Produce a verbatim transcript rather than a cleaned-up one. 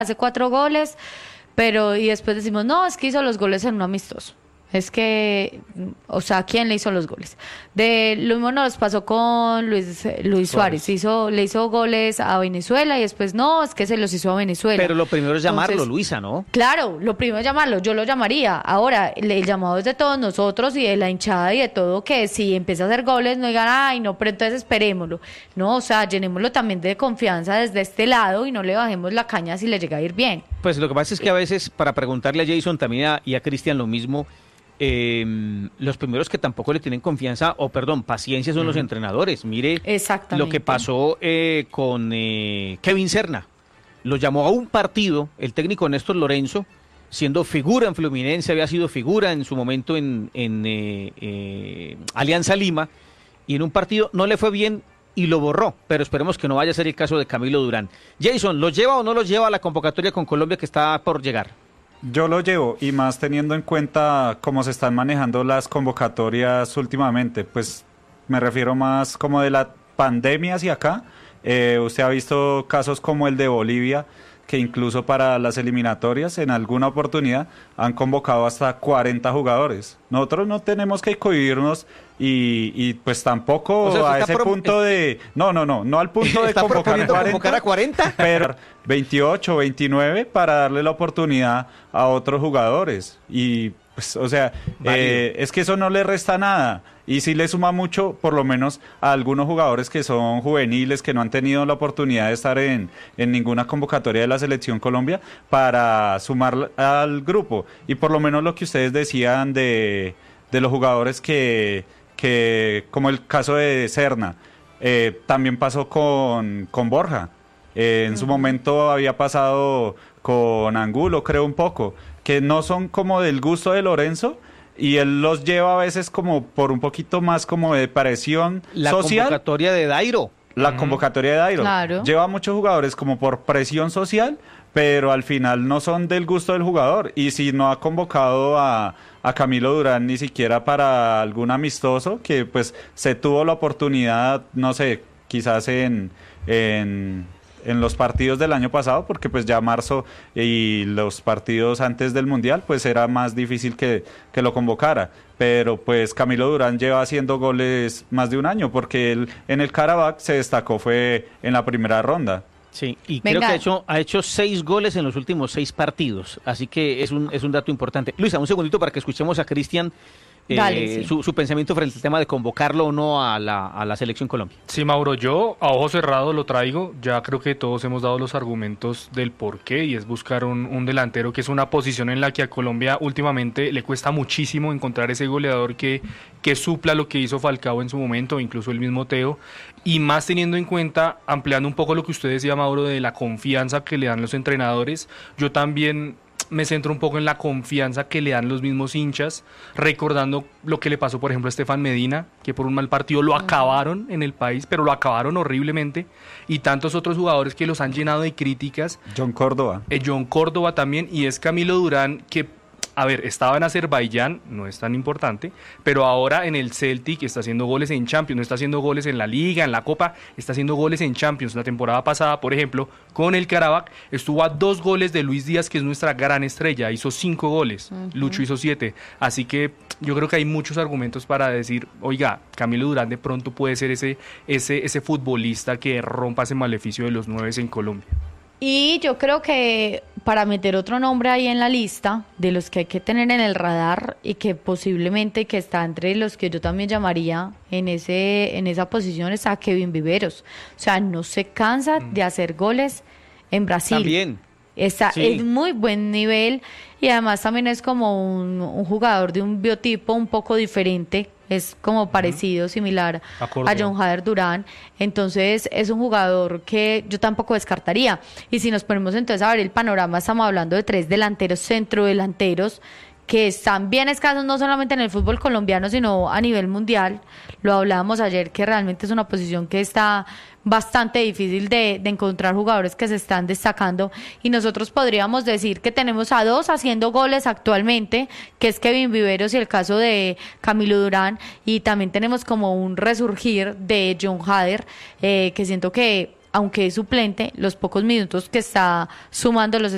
hace cuatro goles, pero y después decimos, no, es que hizo los goles en un amistoso. Es que, o sea, ¿quién le hizo los goles? De lo mismo nos pasó con Luis Luis Suárez. Suárez. Hizo, le hizo goles a Venezuela y después no, es que se los hizo a Venezuela. Pero lo primero es llamarlo, Entonces, Luisa, ¿no? Claro, lo primero es llamarlo, yo lo llamaría. Ahora, el, el llamado es de todos nosotros y de la hinchada y de todo, que si empieza a hacer goles no digan, ay, no, pero entonces esperémoslo. No, o sea, llenémoslo también de confianza desde este lado y no le bajemos la caña si le llega a ir bien. Pues lo que pasa es que a veces, para preguntarle a Jason también a- y a Cristian lo mismo, eh, los primeros que tampoco le tienen confianza, o perdón, paciencia son los entrenadores. Mire Exactamente. lo que pasó eh, con eh, Kevin Serna. Lo llamó a un partido el técnico Néstor Lorenzo, siendo figura en Fluminense, había sido figura en su momento en, en eh, eh, Alianza Lima, y en un partido no le fue bien y lo borró, pero esperemos que no vaya a ser el caso de Camilo Durán. Jason, ¿lo lleva o no lo lleva a la convocatoria con Colombia que está por llegar? Yo lo llevo, y más teniendo en cuenta cómo se están manejando las convocatorias últimamente, pues me refiero más como de la pandemia hacia acá. Eh, usted ha visto casos como el de Bolivia, que incluso para las eliminatorias en alguna oportunidad han convocado hasta cuarenta jugadores. Nosotros no tenemos que cohibirnos y, y pues tampoco O sea, ¿usted a está ese pro- punto de... No, no, no, no al punto de ¿Está convocar proponiendo cuarenta, convocar a cuarenta? pero veintiocho, veintinueve para darle la oportunidad a otros jugadores. Y pues, o sea, eh, es que eso no le resta nada. Y sí le suma mucho, por lo menos, a algunos jugadores que son juveniles, que no han tenido la oportunidad de estar en, en ninguna convocatoria de la Selección Colombia, para sumar al grupo. Y por lo menos lo que ustedes decían de, de los jugadores que, que, como el caso de Serna, eh, también pasó con, con Borja. Eh, en su momento había pasado con Angulo, creo un poco, que no son como del gusto de Lorenzo, y él los lleva a veces como por un poquito más como de presión La social. convocatoria de Dairo. La convocatoria de Dairo. Claro. Lleva a muchos jugadores como por presión social, pero al final no son del gusto del jugador. Y si no ha convocado a, a Camilo Durán ni siquiera para algún amistoso, que pues se tuvo la oportunidad, no sé, quizás en... en en los partidos del año pasado, porque pues ya marzo y los partidos antes del Mundial, pues era más difícil que, que lo convocara. Pero pues Camilo Durán lleva haciendo goles más de un año, porque él en el Karabakh se destacó, fue en la primera ronda. Sí, y Venga. creo que ha hecho, ha hecho seis goles en los últimos seis partidos, así que es un, es un dato importante. Luisa, un segundito para que escuchemos a Cristian eh, Dale, sí. su, su pensamiento frente al tema de convocarlo o no a la, a la Selección Colombia. Sí, Mauro, yo a ojo cerrado lo traigo. Ya creo que todos hemos dado los argumentos del por qué, y es buscar un, un delantero, que es una posición en la que a Colombia últimamente le cuesta muchísimo encontrar ese goleador que, que supla lo que hizo Falcao en su momento, incluso el mismo Teo, y más teniendo en cuenta, ampliando un poco lo que usted decía, Mauro, de la confianza que le dan los entrenadores. Yo también me centro un poco en la confianza que le dan los mismos hinchas, recordando lo que le pasó, por ejemplo, a Estefan Medina, que por un mal partido lo acabaron en el país, pero lo acabaron horriblemente, y tantos otros jugadores que los han llenado de críticas. John Córdoba. Eh, John Córdoba también, y es Camilo Durán, que, a ver, estaba en Azerbaiyán, no es tan importante, pero ahora en el Celtic está haciendo goles en Champions, no está haciendo goles en la Liga, en la Copa, está haciendo goles en Champions. La temporada pasada, por ejemplo, con el Karabakh, estuvo a dos goles de Luis Díaz, que es nuestra gran estrella, hizo cinco goles, uh-huh. Lucho hizo siete, así que yo creo que hay muchos argumentos para decir, oiga, Camilo Durán de pronto puede ser ese, ese, ese futbolista que rompa ese maleficio de los nueves en Colombia. Y yo creo que para meter otro nombre ahí en la lista de los que hay que tener en el radar y que posiblemente que está entre los que yo también llamaría en ese en esa posición está Kevin Viveros. O sea, no se cansa mm. de hacer goles en Brasil. También. Está, sí. Es muy buen nivel, y además también es como un, un jugador de un biotipo un poco diferente, es como parecido, uh-huh. similar a, a John Hader Durán. Entonces es un jugador que yo tampoco descartaría. Y si nos ponemos entonces a ver el panorama, estamos hablando de tres delanteros, centrodelanteros, que están bien escasos no solamente en el fútbol colombiano, sino a nivel mundial. Lo hablábamos ayer, que realmente es una posición que está bastante difícil de, de encontrar jugadores que se están destacando, y nosotros podríamos decir que tenemos a dos haciendo goles actualmente, que es Kevin Viveros y el caso de Camilo Durán, y también tenemos como un resurgir de John Hader, eh, que siento que aunque es suplente, los pocos minutos que está sumando los